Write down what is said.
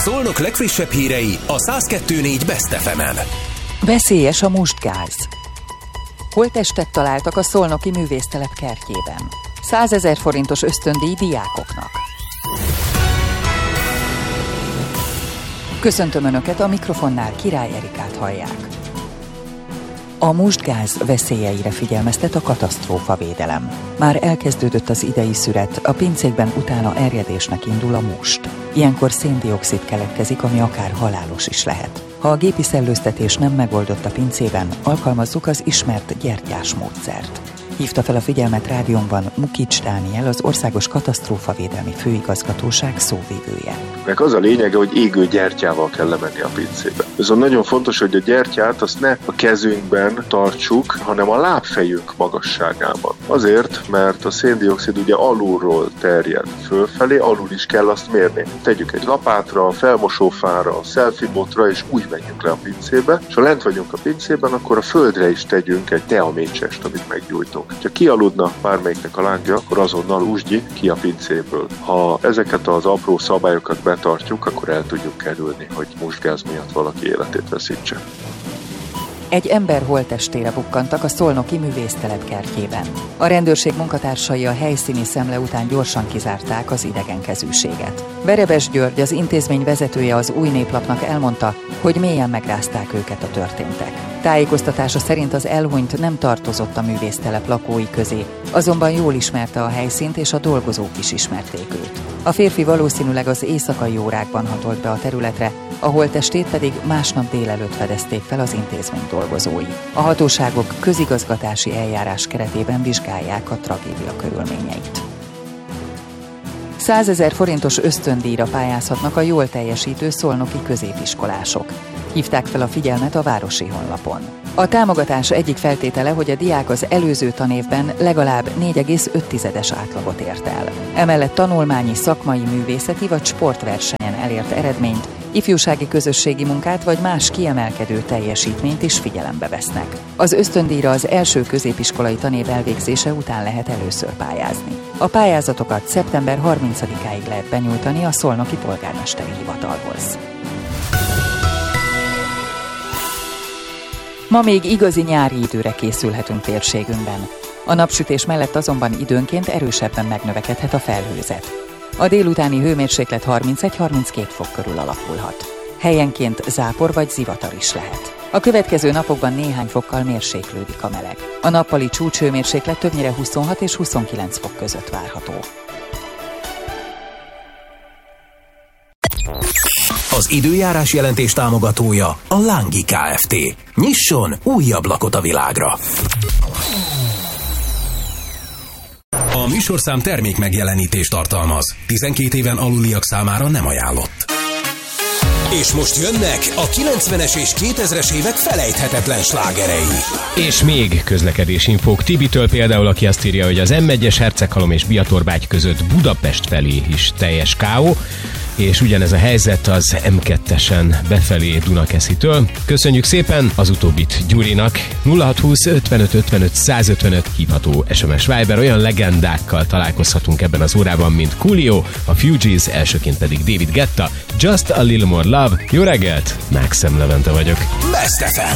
Szolnok legfrissebb hírei a 102.4 Best FM-en. Veszélyes a mustgáz. Holttestet találtak a szolnoki művésztelep kertjében. 100 000 forintos ösztöndíj diákoknak. Köszöntöm Önöket, a mikrofonnál Király Erikát hallják. A mustgáz veszélyeire figyelmeztet a katasztrófavédelem. Már elkezdődött az idei szüret, a pincékben utána erjedésnek indul a must. Ilyenkor szén-dioxid keletkezik, ami akár halálos is lehet. Ha a gépi szellőztetés nem megoldott a pincében, alkalmazzuk az ismert gyertyás módszert. Hívta fel a figyelmet rádiónkban Mukics Dániel, az Országos Katasztrófavédelmi Főigazgatóság szóvivője. Nek az a lényege, hogy égő gyertyával kell lemenni a pincébe. Viszont nagyon fontos, hogy a gyertyát azt ne a kezünkben tartsuk, hanem a lábfejünk magasságában. Azért, mert a szén-dioxid ugye alulról terjed fölfelé, alul is kell azt mérni. Tegyük egy lapátra, felmosófára, selfie-botra, és úgy menjünk le a pincébe, és ha lent vagyunk a pincében, akkor a földre is tegyünk egy teamécsest, amit meggyújtunk. Ha kialudna bármelyiknek a lángja, akkor azonnal úsgyi ki a pincéből. Ha ezeket az apró szabályokat betartjuk, akkor el tudjuk kerülni, hogy mustgáz miatt valaki életét veszítse. Egy ember holttestére bukkantak a szolnoki művésztelep kertjében. A rendőrség munkatársai a helyszíni szemle után gyorsan kizárták az idegenkezűséget. Verebes György, az intézmény vezetője az Új Néplapnak elmondta, hogy mélyen megrázták őket a történtek. Tájékoztatása szerint az elhunyt nem tartozott a művésztelep lakói közé, azonban jól ismerte a helyszínt, és a dolgozók is ismerték őt. A férfi valószínűleg az éjszakai órákban hatolt be a területre, a holttestét pedig másnap délelőtt fedezték fel az intézmény dolgozói. A hatóságok közigazgatási eljárás keretében vizsgálják a tragédia körülményeit. 100 000 forintos ösztöndíjra pályázhatnak a jól teljesítő szolnoki középiskolások. Hívták fel a figyelmet a városi honlapon. A támogatás egyik feltétele, hogy a diák az előző tanévben legalább 4,5-es átlagot ért el. Emellett tanulmányi, szakmai, művészeti vagy sportversenyen elért eredményt, ifjúsági közösségi munkát vagy más kiemelkedő teljesítményt is figyelembe vesznek. Az ösztöndíjra az első középiskolai tanév elvégzése után lehet először pályázni. A pályázatokat szeptember 30-áig lehet benyújtani a szolnoki polgármesteri hivatalhoz. Ma még igazi nyári időre készülhetünk térségünkben. A napsütés mellett azonban időnként erősebben megnövekedhet a felhőzet. A délutáni hőmérséklet 31-32 fok körül alakulhat. Helyenként zápor vagy zivatar is lehet. A következő napokban néhány fokkal mérséklődik a meleg. A nappali csúcshőmérséklet többnyire 26 és 29 fok között várható. Az időjárás jelentés támogatója a Lángi Kft. Nyisson új ablakot a világra! A műsorszám termék megjelenítést tartalmaz. 12 éven aluliak számára nem ajánlott. És most jönnek a 90-es és 2000-es évek felejthetetlen slágerei. És még közlekedésinfók Tibitől például, aki azt írja, hogy az M1-es Herceghalom és Biatorbágy között Budapest felé is teljes káó, és ugyanez a helyzet az M2-esen befelé Dunakeszitől. Köszönjük szépen az utóbbit Gyurinak. 0620 55 55 155 hívható SMS Viber. Olyan legendákkal találkozhatunk ebben az órában, mint Coolio, a Fugees, elsőként pedig David Guetta, Just a Little More Love. Jó reggelt, Mákszem Levente vagyok. Best FM.